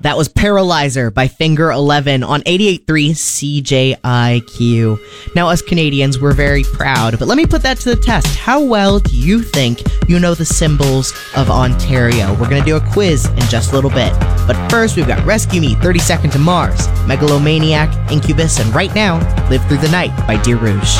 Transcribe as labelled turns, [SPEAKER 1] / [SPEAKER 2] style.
[SPEAKER 1] That was Paralyzer by Finger 11 on 88.3 CJIQ. Now, us Canadians, we're very proud, but let me put that to the test. How well do you think you know the symbols of Ontario? We're going to do a quiz in just a little bit. But first, we've got Rescue Me, 30 Second to Mars, Megalomaniac, Incubus, and right now, Live Through the Night by Dear Rouge.